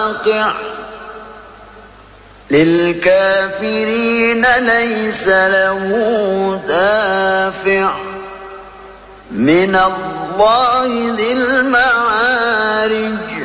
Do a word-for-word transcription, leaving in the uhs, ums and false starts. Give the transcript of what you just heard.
واقع للكافرين ليس له دافع من الله ذي المعارج